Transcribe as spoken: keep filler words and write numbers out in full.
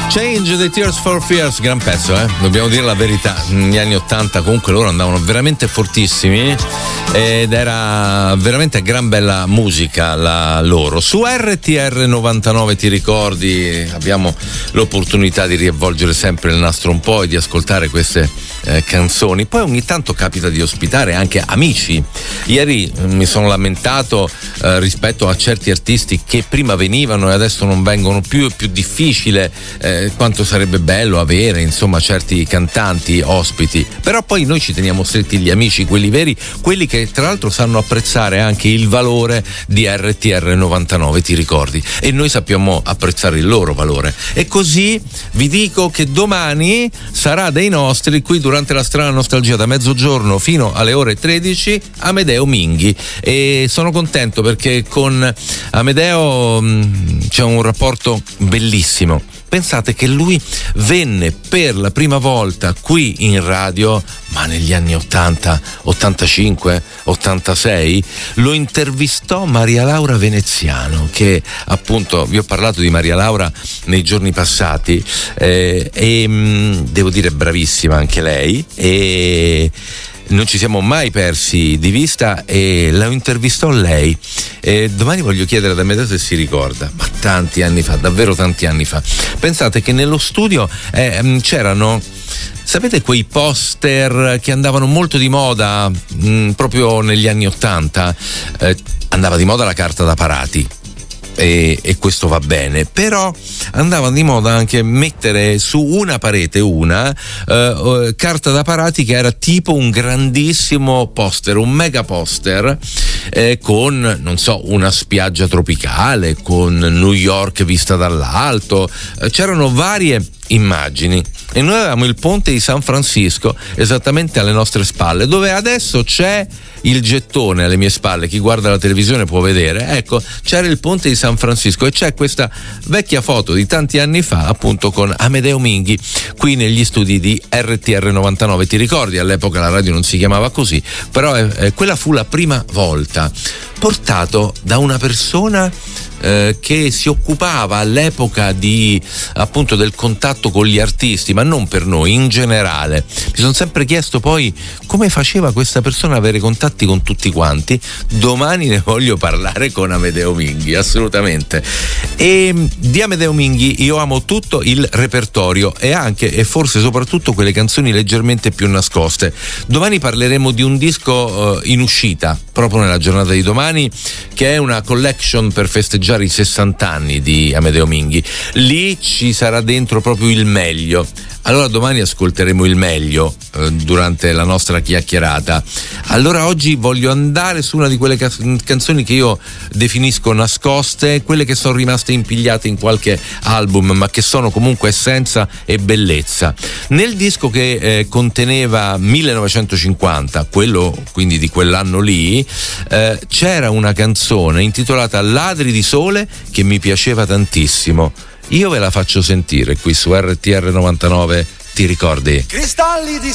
Change the Tears for Fears, gran pezzo, eh? Dobbiamo dire la verità. Negli anni ottanta comunque loro andavano veramente fortissimi ed era veramente gran bella musica la loro. Su R T R novantanove, ti ricordi, abbiamo l'opportunità di riavvolgere sempre il nastro un po' e di ascoltare queste eh, canzoni. Poi ogni tanto capita di ospitare anche amici. Ieri mi sono lamentato eh, rispetto a certi artisti che prima venivano e adesso non vengono più, è più difficile eh, quanto sarebbe bello avere insomma certi cantanti ospiti, però poi noi ci teniamo stretti gli amici, quelli veri, quelli che tra l'altro sanno apprezzare anche il valore di R T R novantanove, ti ricordi, e noi sappiamo apprezzare il loro valore. E così vi dico che domani sarà dei nostri qui durante la strana nostalgia da mezzogiorno fino alle ore tredici Amedeo Minghi, e sono contento perché con Amedeo mh, c'è un rapporto bellissimo. Pensate che lui venne per la prima volta qui in radio, ma negli anni ottanta, ottantacinque, ottantasei, lo intervistò Maria Laura Veneziano, che appunto vi ho parlato di Maria Laura nei giorni passati, eh, e mh, devo dire bravissima anche lei, e non ci siamo mai persi di vista e la intervistò lei. E domani voglio chiedere ad Amedeo se si ricorda, ma tanti anni fa, davvero tanti anni fa. Pensate che nello studio eh, c'erano, sapete, quei poster che andavano molto di moda mh, proprio negli anni ottanta, eh, andava di moda la carta da parati. E, e questo va bene, però andava di moda anche mettere su una parete una uh, carta da parati che era tipo un grandissimo poster, un mega poster eh, con, non so, una spiaggia tropicale, con New York vista dall'alto, eh, c'erano varie immagini e noi avevamo il ponte di San Francisco esattamente alle nostre spalle, dove adesso c'è il gettone alle mie spalle, chi guarda la televisione può vedere, ecco, c'era il ponte di San Francisco e c'è questa vecchia foto di tanti anni fa appunto con Amedeo Minghi qui negli studi di R T R novantanove. Ti ricordi, all'epoca la radio non si chiamava così, però eh, quella fu la prima volta, portato da una persona Eh, che si occupava all'epoca di appunto del contatto con gli artisti, ma non per noi, in generale. Mi sono sempre chiesto poi come faceva questa persona ad avere contatti con tutti quanti. Domani ne voglio parlare con Amedeo Minghi, assolutamente. E di Amedeo Minghi io amo tutto il repertorio e anche e forse soprattutto quelle canzoni leggermente più nascoste. Domani parleremo di un disco eh, in uscita proprio nella giornata di domani, che è una collection per festeggiare i sessanta anni di Amedeo Minghi. Lì ci sarà dentro proprio il meglio. Allora domani ascolteremo il meglio eh, durante la nostra chiacchierata. Allora oggi voglio andare su una di quelle ca- canzoni che io definisco nascoste, quelle che sono rimaste impigliate in qualche album, ma che sono comunque essenza e bellezza. Nel disco che eh, conteneva millenovecentocinquanta, quello quindi di quell'anno lì, eh, c'era una canzone intitolata Ladri di Sole che mi piaceva tantissimo. Io ve la faccio sentire qui su R T R novantanove, ti ricordi? Cristalli di